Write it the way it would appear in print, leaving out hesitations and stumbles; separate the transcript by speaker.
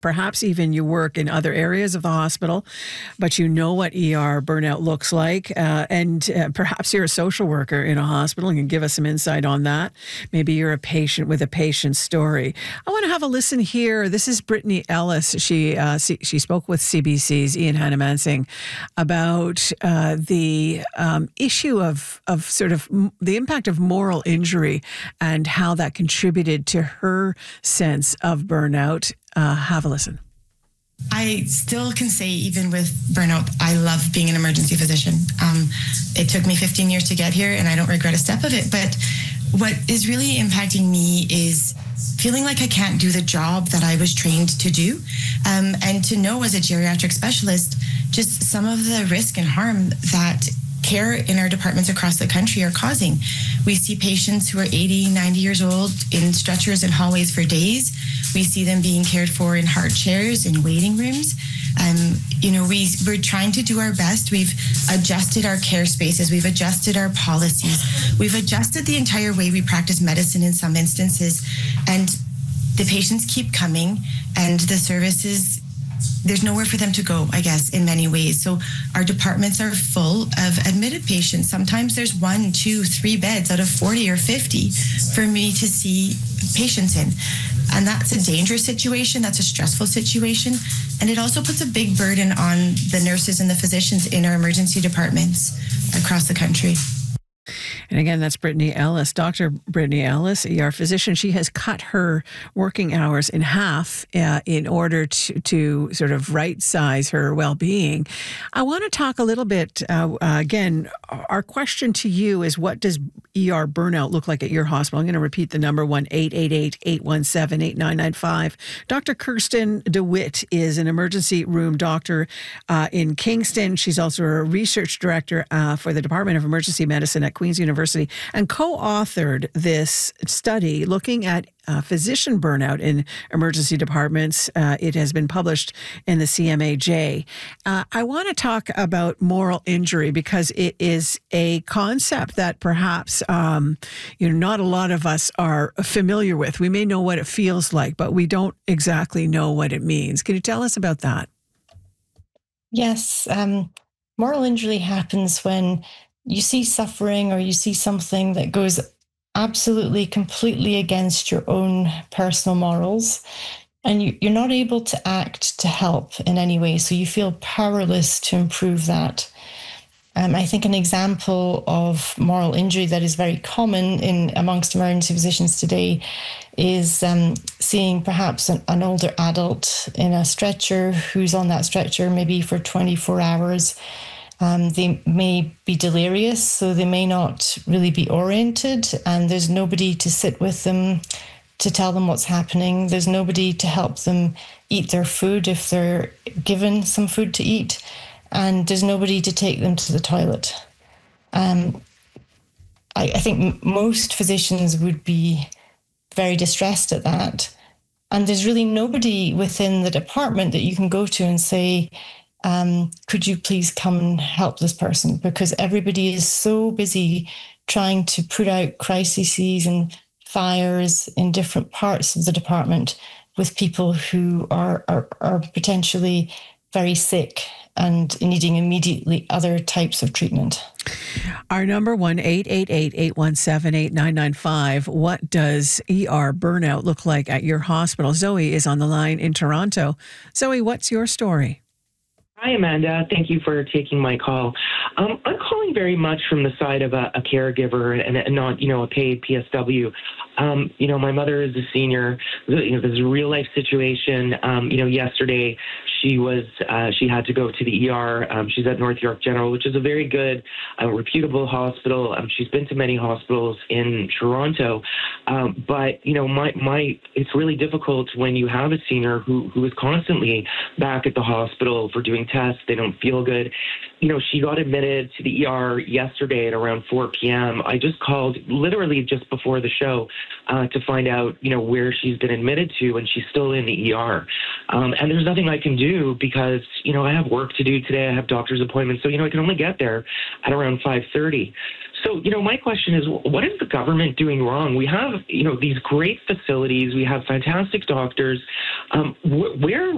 Speaker 1: Perhaps even you work in other areas of the hospital, but you know what ER burnout looks like. And perhaps you're a social worker in a hospital and can give us some insight on that. Maybe you're a patient with a patient story. I want to have a listen here. This is Brittany Ellis. She spoke with CBC's Ian Hannah-Mansing about the issue of sort of the impact of moral injury and how that contributed to her sense of burnout. Have a listen.
Speaker 2: I still can say, even with burnout, I love being an emergency physician. It took me 15 years to get here, and I don't regret a step of it. But what is really impacting me is feeling like I can't do the job that I was trained to do. And to know as a geriatric specialist, just some of the risk and harm that care in our departments across the country are causing. We see patients who are 80, 90 years old in stretchers and hallways for days. We see them being cared for in hard chairs, in waiting rooms. We're trying to do our best. We've adjusted our care spaces. We've adjusted our policies. We've adjusted the entire way we practice medicine in some instances. And the patients keep coming, and the services, there's nowhere for them to go, I guess, in many ways. So our departments are full of admitted patients. Sometimes there's 1, 2, 3 beds out of 40 or 50 for me to see patients in. And that's a dangerous situation. That's a stressful situation. And it also puts a big burden on the nurses and the physicians in our emergency departments across the country.
Speaker 1: And again, that's Brittany Ellis, Dr. Brittany Ellis, ER physician. She has cut her working hours in half in order to sort of right-size her well-being. I want to talk a little bit, again, our question to you is, what does ER burnout look like at your hospital? I'm going to repeat the number, 1-888-817-8995. Dr. Kirsten DeWitt is an emergency room doctor in Kingston. She's also a research director for the Department of Emergency Medicine at Queen's University and co-authored this study looking at physician burnout in emergency departments. It has been published in the CMAJ. I want to talk about moral injury because it is a concept that perhaps not a lot of us are familiar with. We may know what it feels like, but we don't exactly know what it means. Can you tell us about that?
Speaker 3: Yes. Moral injury happens when you see suffering or you see something that goes absolutely, completely against your own personal morals, and you're not able to act to help in any way. So you feel powerless to improve that. I think an example of moral injury that is very common amongst emergency physicians today is seeing perhaps an older adult in a stretcher who's on that stretcher maybe for 24 hours. They may be delirious, so they may not really be oriented, and there's nobody to sit with them to tell them what's happening. There's nobody to help them eat their food if they're given some food to eat, and there's nobody to take them to the toilet. I think most physicians would be very distressed at that, and there's really nobody within the department that you can go to and say, could you please come and help this person? Because everybody is so busy trying to put out crises and fires in different parts of the department with people who are potentially very sick and needing immediately other types of treatment.
Speaker 1: Our number, 1-888-817-8995. What does ER burnout look like at your hospital? Zoe is on the line in Toronto. Zoe, what's your story?
Speaker 4: Hi, Amanda. Thank you for taking my call. I'm calling very much from the side of a caregiver and not, a paid PSW. My mother is a senior. This is a real life situation. Yesterday she had to go to the ER. She's at North York General, which is a very good, reputable hospital. She's been to many hospitals in Toronto. But it's really difficult when you have a senior who is constantly back at the hospital for doing tests. They don't feel good. She got admitted to the ER yesterday at around 4 p.m. I just called literally just before the show to find out, where she's been admitted to, and she's still in the ER. And there's nothing I can do because, I have work to do today. I have doctor's appointments. So, I can only get there at around 5:30. So, my question is, what is the government doing wrong? We have, these great facilities. We have fantastic doctors. Where